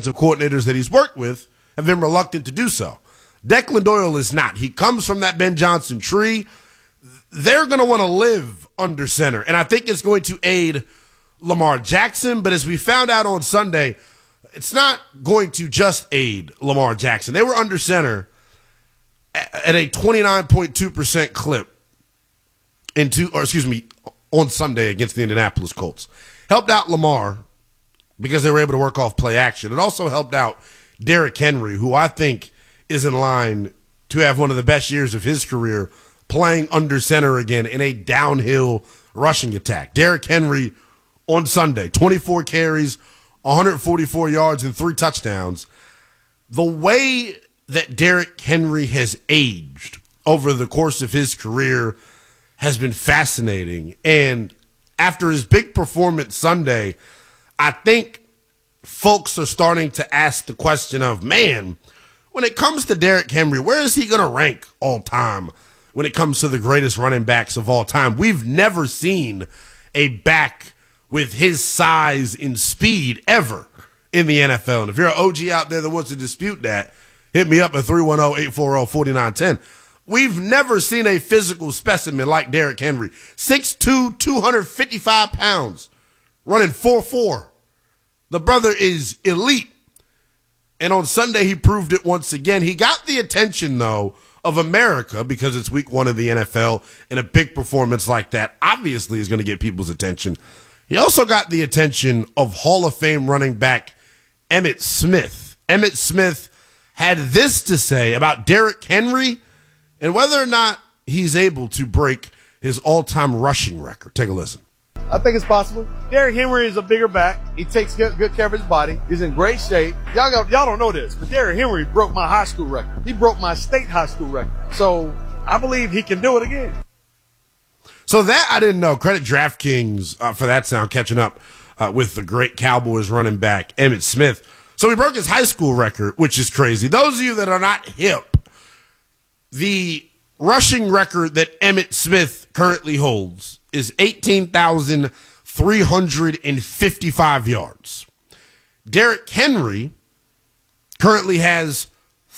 offensive coordinators that he's worked with have been reluctant to do so. Declan Doyle is not. He comes from that Ben Johnson tree. They're going to want to live under center, and I think it's going to aid Lamar Jackson. But as we found out on Sunday, it's not going to just aid Lamar Jackson. They were under center at a 29.2% clip on Sunday against the Indianapolis Colts. Helped out Lamar because they were able to work off play action. It also helped out Derrick Henry, who I think is in line to have one of the best years of his career playing under center again in a downhill rushing attack. Derrick Henry on Sunday, 24 carries, 144 yards, and 3 touchdowns. The way that Derrick Henry has aged over the course of his career has been fascinating. And after his big performance Sunday, I think folks are starting to ask the question of, man, when it comes to Derrick Henry, where is he going to rank all time when it comes to the greatest running backs of all time? We've never seen a back with his size and speed ever in the NFL. And if you're an OG out there that wants to dispute that, hit me up at 310-840-4910. We've never seen a physical specimen like Derrick Henry. 6'2", 255 pounds, running 4.4. The brother is elite. And on Sunday, he proved it once again. He got the attention, though, of America because it's week 1 of the NFL, and a big performance like that obviously is going to get people's attention. He also got the attention of Hall of Fame running back Emmitt Smith. Emmitt Smith had this to say about Derrick Henry and whether or not he's able to break his all-time rushing record. Take a listen. I think it's possible. Derrick Henry is a bigger back. He takes good care of his body. He's in great shape. Y'all don't know this, but Derrick Henry broke my high school record. He broke my state high school record. So I believe he can do it again. So that I didn't know. Credit DraftKings for that sound, catching up with the great Cowboys running back, Emmitt Smith. So he broke his high school record, which is crazy. Those of you that are not hip, the rushing record that Emmitt Smith currently holds is 18,355 yards. Derrick Henry currently has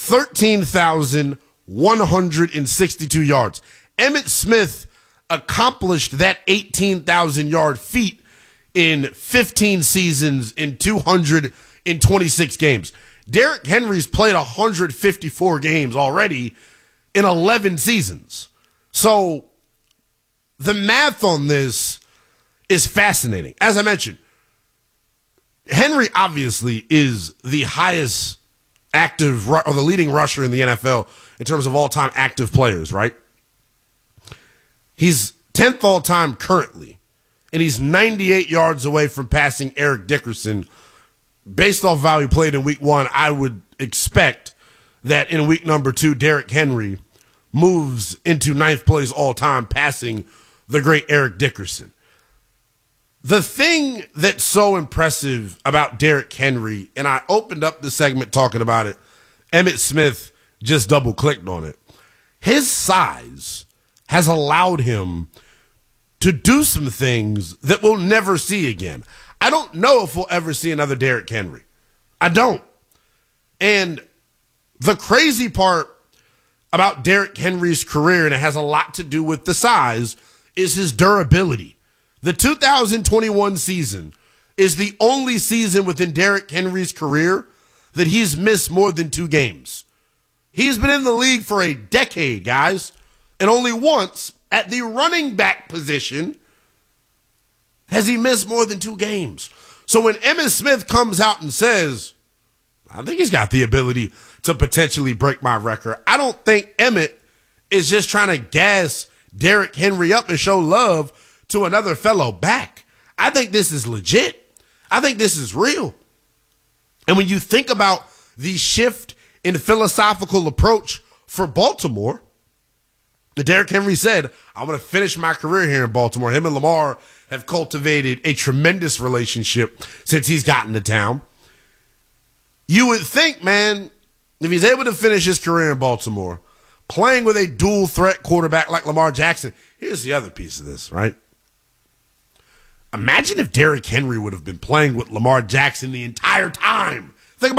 13,162 yards. Emmitt Smith accomplished that 18,000-yard feat in 15 seasons in 226 games. Derrick Henry's played 154 games already in 11 seasons. So the math on this is fascinating. As I mentioned, Henry obviously is the highest active or the leading rusher in the NFL in terms of all-time active players, right? He's 10th all-time currently, and he's 98 yards away from passing Eric Dickerson. Based off of how he played in week 1, I would expect that in week number 2, Derrick Henry moves into 9th place all-time, passing the great Eric Dickerson. The thing that's so impressive about Derrick Henry, and I opened up the segment talking about it, Emmitt Smith just double-clicked on it. His size has allowed him to do some things that we'll never see again. I don't know if we'll ever see another Derrick Henry. I don't. And the crazy part about Derrick Henry's career, and it has a lot to do with the size, is his durability. The 2021 season is the only season within Derrick Henry's career that he's missed more than 2 games. He's been in the league for a decade, guys, and only once at the running back position has he missed more than 2 games. So when Emmitt Smith comes out and says, I think he's got the ability to potentially break my record, I don't think Emmitt is just trying to gas Derrick Henry up and show love to another fellow back. I think this is legit. I think this is real. And when you think about the shift in philosophical approach for Baltimore, Derrick Henry said, I'm going to finish my career here in Baltimore. Him and Lamar have cultivated a tremendous relationship since he's gotten to town. You would think, man, if he's able to finish his career in Baltimore, playing with a dual threat quarterback like Lamar Jackson, here's the other piece of this, right? Imagine if Derrick Henry would have been playing with Lamar Jackson the entire time